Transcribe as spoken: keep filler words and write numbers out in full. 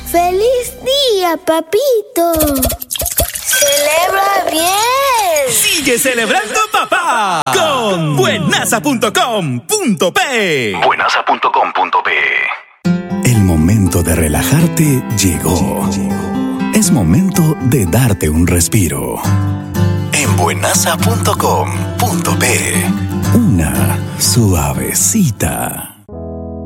¡Feliz día, papito! ¡Celebra bien! ¡Sigue celebrando, papá! Con buenaza punto com punto pe. buenaza punto com punto pe. El momento de relajarte llegó. Es momento de darte un respiro. En buenaza punto com punto pe. Una suavecita.